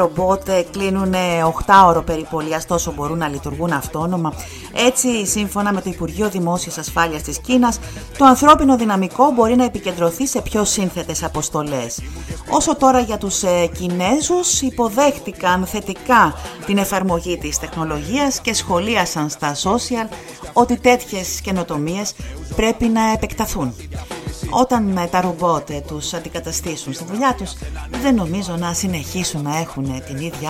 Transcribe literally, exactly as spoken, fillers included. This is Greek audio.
ρομπότ κλείνουν οκτάωρο περιπολία, τόσο μπορούν να λειτουργούν αυτόνομα. Έτσι, σύμφωνα με το Υπουργείο Δημόσιας Ασφάλειας της Κίνας, το ανθρώπινο δυναμικό μπορεί να επικεντρωθεί σε πιο σύνθετες αποστολές. Όσο τώρα για τους ε, Κινέζους, υποδέχτηκαν θετικά την εφαρμογή της τεχνολογίας και σχολίασαν στα social ότι τέτοιες καινοτομίες πρέπει να επεκταθούν. Όταν τα ρομπότ τους αντικαταστήσουν στη δουλειά τους, δεν νομίζω να συνεχίσουν να έχουν την ίδια